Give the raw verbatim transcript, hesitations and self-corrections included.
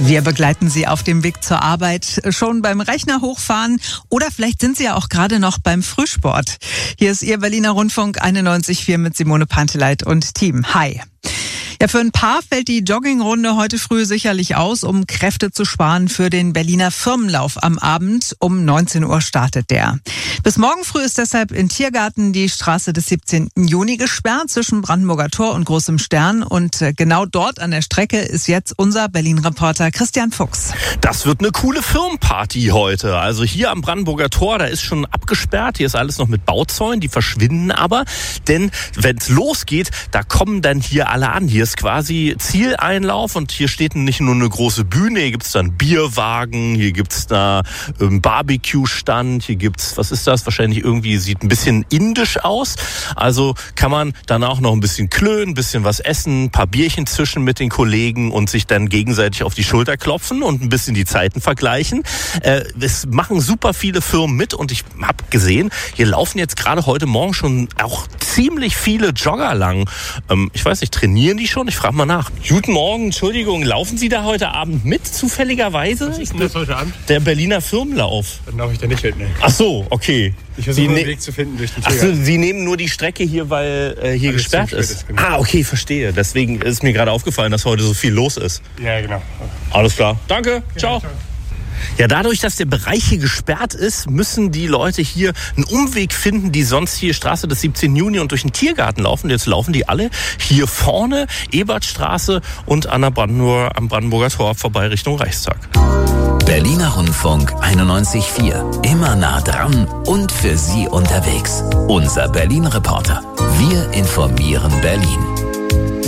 Wir begleiten Sie auf dem Weg zur Arbeit, schon beim Rechner hochfahren oder vielleicht sind Sie ja auch gerade noch beim Frühsport. Hier ist Ihr Berliner Rundfunk einundneunzig Komma vier mit Simone Panteleit und Team. Hi. Ja, für ein paar fällt die Joggingrunde heute früh sicherlich aus, um Kräfte zu sparen für den Berliner Firmenlauf am Abend. Um neunzehn Uhr startet der. Bis morgen früh ist deshalb in Tiergarten die Straße des siebzehnten Juni gesperrt zwischen Brandenburger Tor und Großem Stern. Und genau dort an der Strecke ist jetzt unser Berlin-Reporter Christian Fuchs. Das wird eine coole Firmenparty heute. Also hier am Brandenburger Tor, da ist schon abgesperrt. Hier ist alles noch mit Bauzäunen, die verschwinden aber. Denn wenn es losgeht, da kommen dann hier alle an. Hier ist quasi Zieleinlauf und hier steht nicht nur eine große Bühne, hier gibt's dann Bierwagen, hier gibt's da ähm, Barbecue-Stand, hier gibt's, was ist das? Wahrscheinlich irgendwie, sieht ein bisschen indisch aus. Also kann man dann auch noch ein bisschen klönen, ein bisschen was essen, ein paar Bierchen zwischen mit den Kollegen und sich dann gegenseitig auf die Schulter klopfen und ein bisschen die Zeiten vergleichen. Äh, es machen super viele Firmen mit und ich habe gesehen, hier laufen jetzt gerade heute Morgen schon auch ziemlich viele Jogger lang. Ähm, ich weiß nicht, trainieren die schon? Ich frage mal nach. Guten Morgen, Entschuldigung, laufen Sie da heute Abend mit, zufälligerweise? Was ist denn das heute Abend? Der Berliner Firmenlauf. Dann laufe ich da nicht mit, ne? Ach so, okay. Ich versuche Sie einen ne- Weg zu finden durch den Ach so, Tiergarten. Sie nehmen nur die Strecke hier, weil äh, hier Alles gesperrt zu spät ist. ist, genau. Ah, okay, verstehe. Deswegen ist mir gerade aufgefallen, dass heute so viel los ist. Ja, genau. Alles klar. Danke. Ciao. ciao. Ja, dadurch, dass der Bereich hier gesperrt ist, müssen die Leute hier einen Umweg finden, die sonst hier Straße des siebzehnten Juni und durch den Tiergarten laufen. Jetzt laufen die alle hier vorne, Ebertstraße und an der Brandenburger, am Brandenburger Tor vorbei Richtung Reichstag. Berliner Rundfunk einundneunzig Komma vier. Immer nah dran und für Sie unterwegs. Unser Berlin-Reporter. Wir informieren Berlin.